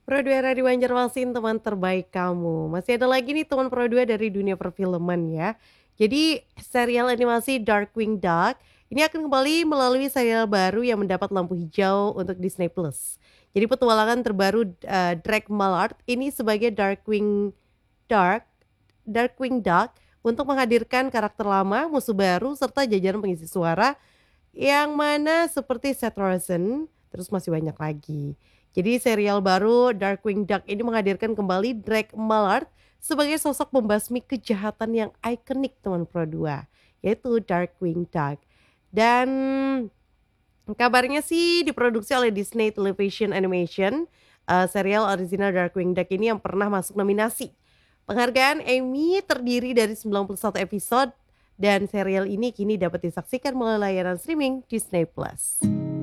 Pro 2 Radio Banjarmasin, teman terbaik kamu. Masih ada lagi nih teman Pro 2 dari dunia perfilman ya. Jadi serial animasi Darkwing Duck ini akan kembali melalui serial baru yang mendapat lampu hijau untuk Disney Plus. Jadi petualangan terbaru Drake Mallard ini sebagai Dark Darkwing Duck untuk menghadirkan karakter lama, musuh baru serta jajaran pengisi suara yang mana seperti Seth Rogen, terus masih banyak lagi. Jadi serial baru Darkwing Duck ini menghadirkan kembali Drake Mallard sebagai sosok pembasmi kejahatan yang ikonik teman Pro 2, yaitu Darkwing Duck. Dan kabarnya sih diproduksi oleh Disney Television Animation, serial original Darkwing Duck ini yang pernah masuk nominasi. Penghargaan Emmy terdiri dari 91 episode dan serial ini kini dapat disaksikan melalui layanan streaming Disney Plus.